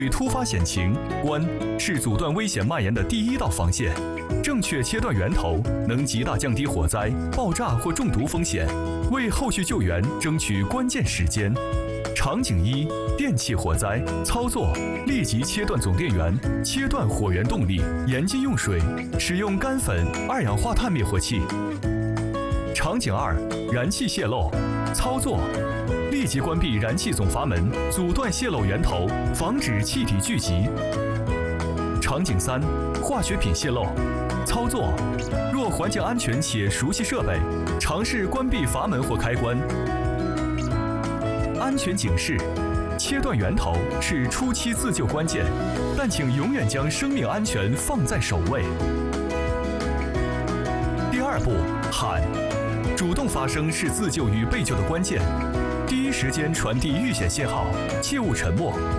与突发险情，关是阻断危险蔓延的第一道防线。正确切断源头，能极大降低火灾、爆炸或中毒风险，为后续救援争取关键时间。场景一：电器火灾，操作：立即切断总电源，切断火源动力，严禁用水，使用干粉、二氧化碳灭火器。场景二：燃气泄漏，操作：立即关闭燃气总阀门，阻断泄漏源头，防止气体聚集。场景三：化学品泄漏，操作：若环境安全且熟悉设备，尝试关闭阀门或开关。安全警示：切断源头是初期自救关键，但请永远将生命安全放在首位。第二步，喊，主动发声是自救与被救的关键。第一时间传递预险信号，切勿沉默，